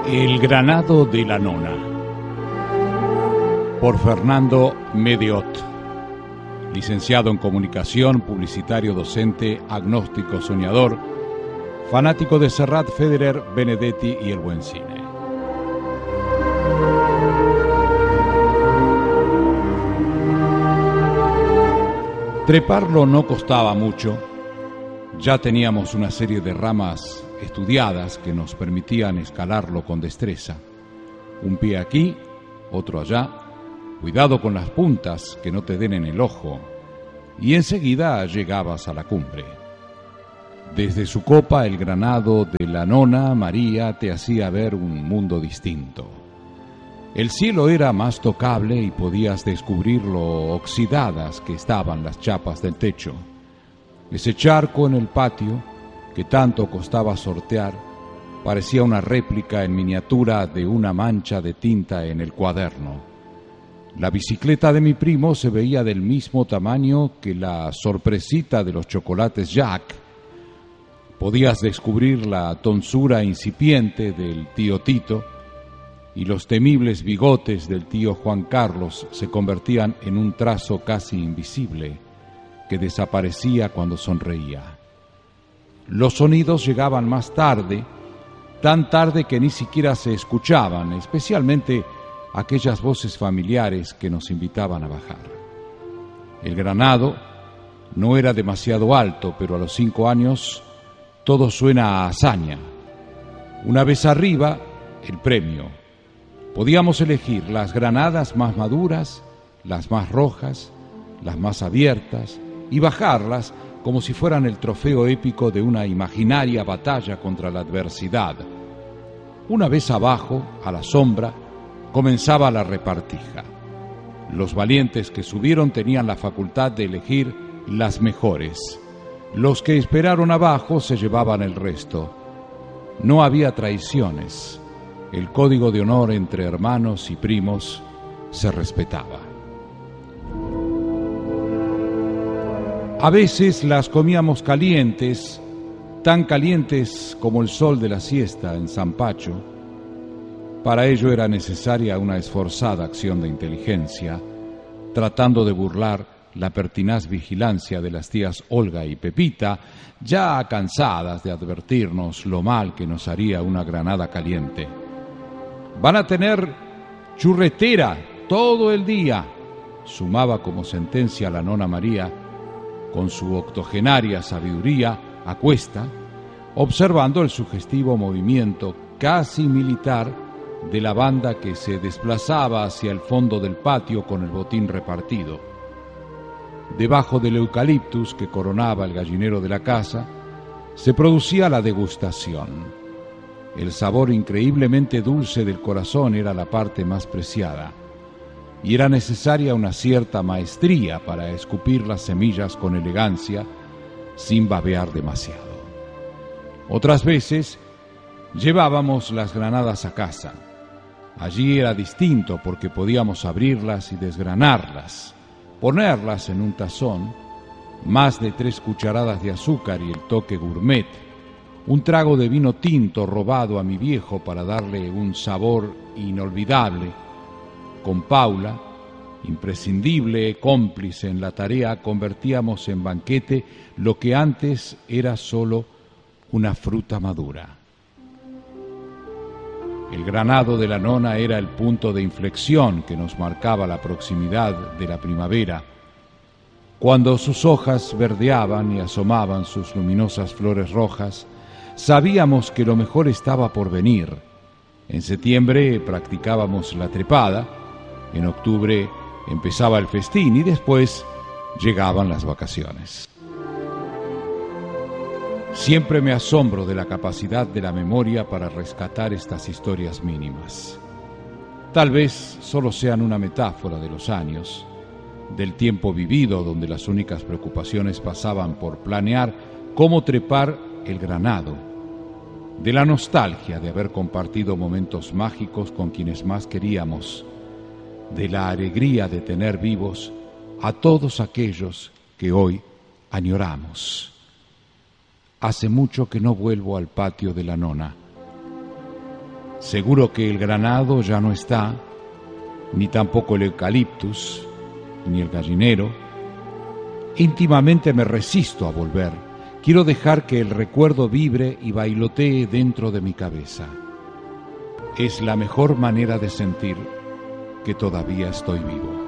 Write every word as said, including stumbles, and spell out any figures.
El granado de la nona, por Fernando Medeot, licenciado en comunicación, publicitario, docente, agnóstico, soñador, fanático de Serrat, Federer, Benedetti y el buen cine. Treparlo no costaba mucho, ya teníamos una serie de ramas estudiadas que nos permitían escalarlo con destreza. Un pie aquí, otro allá, cuidado con las puntas que no te den en el ojo, y enseguida llegabas a la cumbre. Desde su copa el granado de la nona María te hacía ver un mundo distinto. El cielo era más tocable y podías descubrir lo oxidadas que estaban las chapas del techo. Ese charco en el patio, que tanto costaba sortear, parecía una réplica en miniatura de una mancha de tinta en el cuaderno. La bicicleta de mi primo se veía del mismo tamaño que la sorpresita de los chocolates Jack. Podías descubrir la tonsura incipiente del tío Tito, y los temibles bigotes del tío Juan Carlos se convertían en un trazo casi invisible que desaparecía cuando sonreía. Los sonidos llegaban más tarde, tan tarde que ni siquiera se escuchaban, especialmente aquellas voces familiares que nos invitaban a bajar. El granado no era demasiado alto, pero a los cinco años todo suena a hazaña. Una vez arriba, el premio. Podíamos elegir las granadas más maduras, las más rojas, las más abiertas, y bajarlas como si fueran el trofeo épico de una imaginaria batalla contra la adversidad. Una vez abajo, a la sombra, comenzaba la repartija. Los valientes que subieron tenían la facultad de elegir las mejores. Los que esperaron abajo se llevaban el resto. No había traiciones. El código de honor entre hermanos y primos se respetaba. A veces las comíamos calientes, tan calientes como el sol de la siesta en San Pacho. Para ello era necesaria una esforzada acción de inteligencia, tratando de burlar la pertinaz vigilancia de las tías Olga y Pepita, ya cansadas de advertirnos lo mal que nos haría una granada caliente. «Van a tener churretera todo el día», sumaba como sentencia la nona María, con su octogenaria sabiduría a cuesta, observando el sugestivo movimiento casi militar de la banda que se desplazaba hacia el fondo del patio con el botín repartido. Debajo del eucaliptus que coronaba el gallinero de la casa, se producía la degustación. El sabor increíblemente dulce del corazón era la parte más preciada, y era necesaria una cierta maestría para escupir las semillas con elegancia, sin babear demasiado. Otras veces llevábamos las granadas a casa. Allí era distinto porque podíamos abrirlas y desgranarlas, ponerlas en un tazón, más de tres cucharadas de azúcar y el toque gourmet, un trago de vino tinto robado a mi viejo para darle un sabor inolvidable. Con Paula, imprescindible cómplice en la tarea, convertíamos en banquete lo que antes era solo una fruta madura. El granado de la nona era el punto de inflexión que nos marcaba la proximidad de la primavera, cuando sus hojas verdeaban y asomaban sus luminosas flores rojas. Sabíamos que lo mejor estaba por venir. En septiembre practicábamos la trepada, en octubre empezaba el festín y después llegaban las vacaciones. Siempre me asombro de la capacidad de la memoria para rescatar estas historias mínimas. Tal vez solo sean una metáfora de los años, del tiempo vivido donde las únicas preocupaciones pasaban por planear cómo trepar el granado, de la nostalgia de haber compartido momentos mágicos con quienes más queríamos, de la alegría de tener vivos a todos aquellos que hoy añoramos. Hace mucho que no vuelvo al patio de la nona. Seguro que el granado ya no está, ni tampoco el eucaliptus, ni el gallinero. Íntimamente me resisto a volver. Quiero dejar que el recuerdo vibre y bailotee dentro de mi cabeza. Es la mejor manera de sentir que todavía estoy vivo.